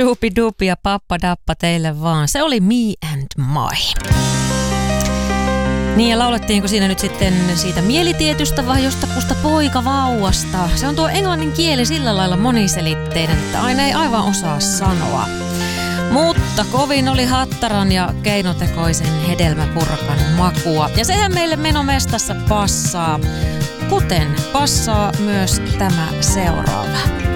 Shoopidupi ja pappadappa teille vaan. Se oli Me and My. Niin ja laulettiinko siinä nyt sitten siitä mielitietystä vai jostakusta poikavauvasta? Se on tuo englannin kieli sillä lailla moniselitteinen, että aina ei aivan osaa sanoa. Mutta kovin oli hattaran ja keinotekoisen hedelmäpurkan makua. Ja sehän meille menomestassa passaa, kuten passaa myös tämä seuraava.